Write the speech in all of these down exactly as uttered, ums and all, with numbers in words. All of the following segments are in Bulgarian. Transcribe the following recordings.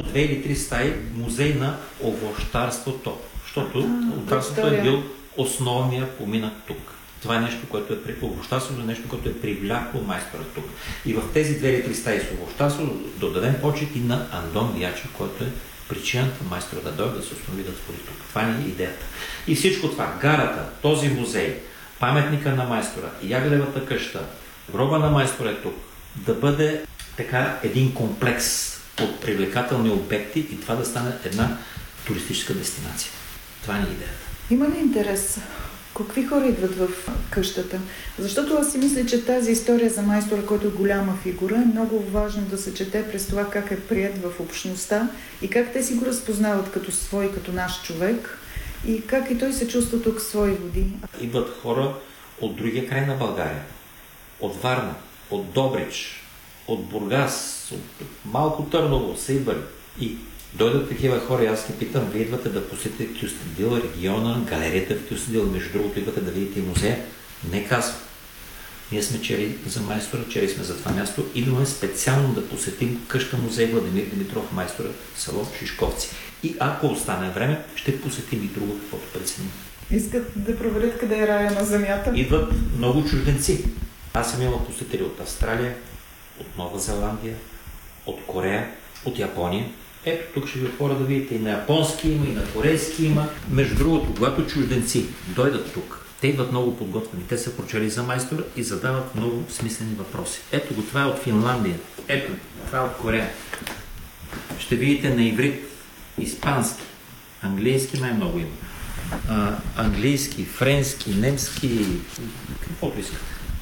две или три стаи музей на овощарството, защото овощарството е бил основния поминък тук. Това е нещо, което е при овощарството, нещо, което е привлякло майстора тук. И в тези две или три стаи с овощарство да дадем почет и на Андон Виячо, който е причината майстора да дойде да се установи да твори тук. Това не е идеята. И всичко това, гарата, този музей, паметника на майстора, Ягелевата къща, гроба на майстора е тук, да бъде така един комплекс от привлекателни обекти и това да стане една туристическа дестинация. Това не е идеята. Има ли интерес? Какви хора идват в къщата? Защото аз си мисля, че тази история за майстора, който е голяма фигура, е много важно да се чете през това как е приет в общността и как те си го разпознават като свой, като наш човек и как и той се чувства тук в свои води. Идват хора от другия край на България, от Варна, от Добрич, от Бургас, от Малко Търново, Сейбър и дойдат такива хора и аз ги питам, вие идвате да посетите Кюстендил, региона, галерията в Кюстендил, между другото идвате да видите и музея. Не казвам. Ние сме чели за майстора, чели сме за това място. Идваме специално да посетим къща музей Владимир Димитров, майстора, село Шишковци. И ако остане време, ще посетим и друго, каквото преценим. Искат да проверят къде е рая на земята. Идват много чужденци. Аз съм имал посетители от Австралия, от Нова Зеландия, от Корея, от Япония. Ето, тук ще ви отворя да видите и на японски има, и на корейски има. Между другото, когато чужденци дойдат тук, те идват много подготвени. Те са прочели за майстора и задават много смислени въпроси. Ето го, това е от Финландия. Ето, това е от Корея. Ще видите на иврит, испански, английски най-много има. А, английски, френски, немски, каквото искате.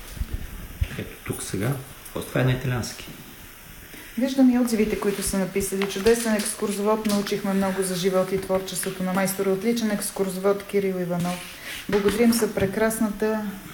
Ето тук сега. Това е на италиански. Виждам и отзивите, които са написали. Чудесен екскурзовод, научихме много за живота и творчеството на майстора. Отличен екскурзовод Кирил Иванов. Благодарим за прекрасната